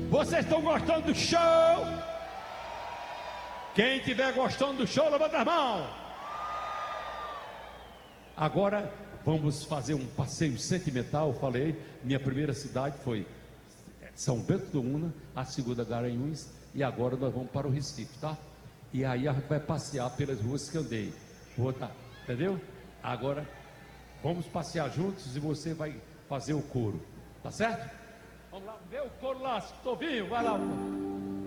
Vocês estão gostando do show? Quem estiver gostando do show, levanta a mão. Agora vamos fazer um passeio sentimental. Eu falei, minha primeira cidade foi São Bento do Una, a segunda Garanhuns, e agora nós vamos para o Recife, tá? E aí a gente vai passear pelas ruas que andei. Vou dar, entendeu? Agora vamos passear juntos e você vai fazer o coro, tá certo? Vamos lá, vê o coro lá, Tovinho, vai lá.